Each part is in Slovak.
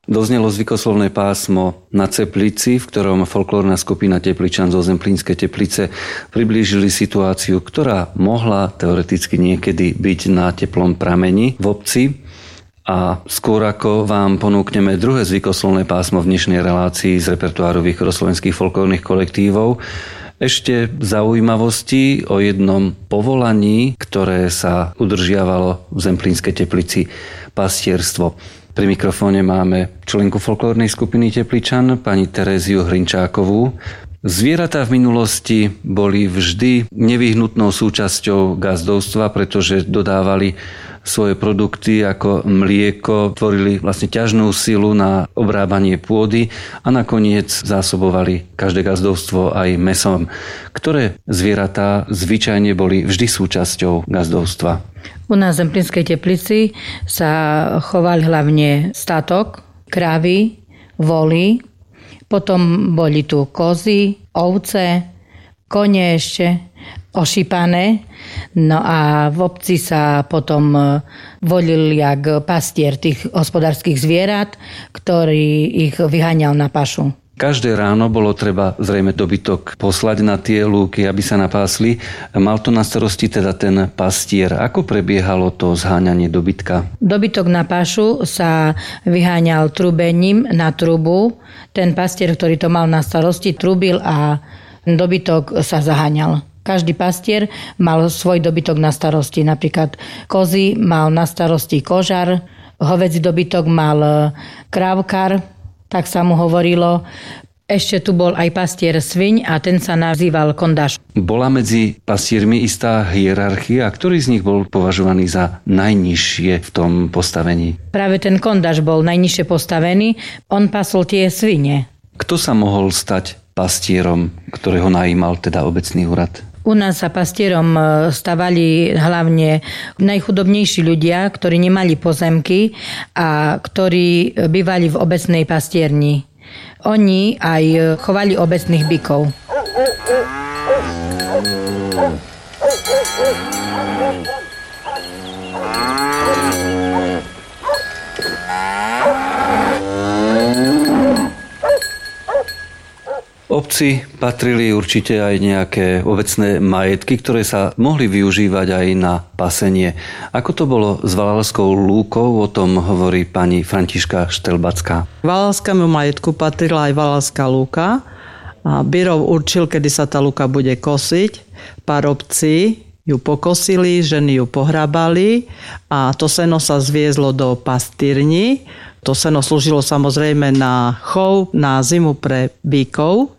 Doznelo zvykoslovné pásmo Na Ceplici, v ktorom folklórna skupina Tepličan zo Zemplínskej Teplice priblížili situáciu, ktorá mohla teoreticky niekedy byť na teplom prameni v obci. A skôr ako vám ponúkneme druhé zvykoslovné pásmo v dnešnej relácii z repertoáru východoslovenských folklórnych kolektívov, ešte zaujímavosti o jednom povolaní, ktoré sa udržiavalo v Zemplínskej Teplici, pastierstvo. Pri mikrofóne máme členku folklórnej skupiny Tepličan, pani Teréziu Hrinčákovú. Zvieratá v minulosti boli vždy nevyhnutnou súčasťou gazdovstva, pretože dodávali svoje produkty ako mlieko, tvorili vlastne ťažnú silu na obrábanie pôdy a nakoniec zásobovali každé gazdovstvo aj mäsom. Ktoré zvieratá zvyčajne boli vždy súčasťou gazdovstva? U nás v Zemplínskej Teplici sa chovali hlavne statok, krávy, voly, potom boli tu kozy, ovce, kone ešte, ošípané. No a v obci sa potom volil jak pastier tých hospodárskych zvierat, ktorý ich vyháňal na pašu. Každé ráno bolo treba zrejme dobytok poslať na tie lúky, aby sa napásli. Mal to na starosti teda ten pastier. Ako prebiehalo to zháňanie dobytka? Dobytok na pašu sa vyháňal trubením na trubu. Ten pastier, ktorý to mal na starosti, trubil a dobytok sa zaháňal. Každý pastier mal svoj dobytok na starosti. Napríklad kozy mal na starosti kožar, hovädzí dobytok mal krávkar, tak sa mu hovorilo. Ešte tu bol aj pastier sviň a ten sa nazýval kondáš. Bola medzi pastiermi istá hierarchia, a ktorý z nich bol považovaný za najnižšie v tom postavení? Práve ten kondáš bol najnižšie postavený. On pasol tie svine. Kto sa mohol stať pastierom, ktorého najímal teda obecný úrad? U nás sa pastierom stavali hlavne najchudobnejší ľudia, ktorí nemali pozemky a ktorí bývali v obecnej pastierni. Oni aj chovali obecných bykov. Obci patrili určite aj nejaké obecné majetky, ktoré sa mohli využívať aj na pasenie. Ako to bolo s Valalskou lúkou, o tom hovorí pani Františka Štelbacká. Valalskému majetku patrila aj Valalská lúka. A Birov určil, kedy sa tá lúka bude kosiť. Parobci ju pokosili, ženy ju pohrábali a to seno sa zviezlo do pastírni. To seno slúžilo samozrejme na chov, na zimu pre bíkov.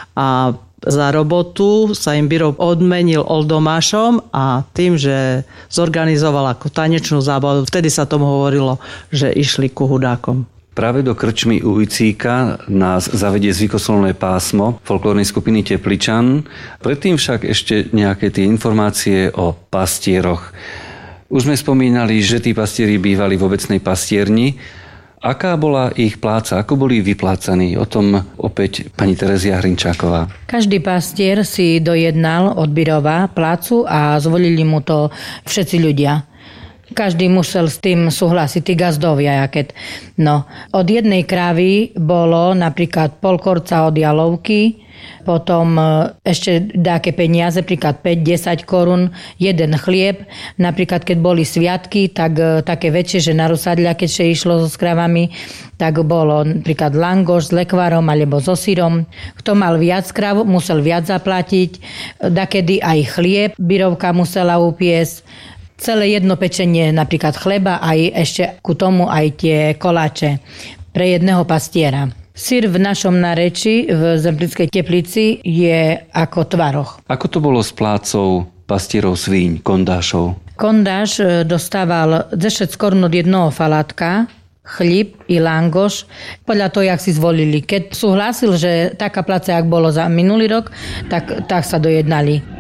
A za robotu sa im Birov odmenil oldomášom a tým, že zorganizoval ako tanečnú zábavu, vtedy sa tomu hovorilo, že išli ku hudákom. Práve do krčmy u Icíka nás zavedie zvykoslovné pásmo folklórnej skupiny Tepličan. Predtým však ešte nejaké tie informácie o pastieroch. Už sme spomínali, že tí pastieri bývali v obecnej pastierni. Aká bola ich pláca? Ako boli vyplácaní? O tom opäť pani Terézia Hrinčáková. Každý pastier si dojednal od Birova plácu a zvolili mu to všetci ľudia. Každý musel s tým súhlasiť, tí gazdovia. No, od jednej krávy bolo napríklad pol korca od jalovky, potom ešte dáke peniaze, napríklad 5-10 korún, jeden chlieb. Napríklad, keď boli sviatky, tak také väčšie, že na rusadľa, keď sa išlo so krávami, tak bolo napríklad langoš s lekvárom alebo so syrom. Kto mal viac kráv, musel viac zaplatiť. Dakedy aj chlieb Birovka musela upiesť. Celé jedno pečenie napríklad chleba, aj ešte ku tomu aj tie koláče pre jedného pastiera. Syr v našom nareči v Zemplínskej Teplici je ako tvaroh. Ako to bolo s plácou pastierov svíň, kondášov? Kondáš dostával 10 korún od jednoho falátka, chlíb i langoš, podľa toho, jak si zvolili. Keď súhlasil, že taká pláca, jak bolo za minulý rok, tak sa dojednali.